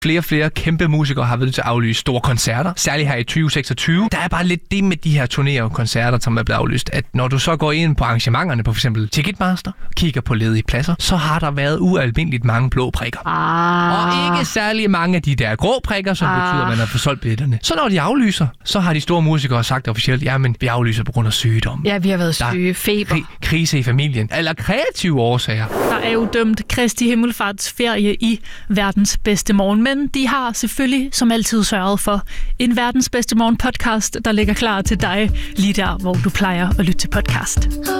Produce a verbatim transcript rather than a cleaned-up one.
Flere og flere kæmpe musikere har været nødt til at aflyse store koncerter, særligt her i tyve seksogtyve. Der er bare lidt det med de her turnéer og koncerter, som er blevet aflyst, at når du så går ind på arrangementerne på f.eks. Ticketmaster, kigger på ledige pladser, så har der været ualmindeligt mange blå prikker. Ah. Og ikke særlig mange af de der grå prikker, som ah. betyder, at man har fået solgt billetterne. Så når de aflyser, så har de store musikere sagt officielt, ja, men vi aflyser på grund af sygdom. Ja, vi har været syge, feber. Kri- krise i familien, eller kreative årsager. Der er jo dømt Kristi Himmelfartsferie i verdens bedste morgen, men de har selvfølgelig som altid sørget for en verdens bedste morgen podcast, der ligger klar til dig lige der, hvor du plejer at lytte til podcast.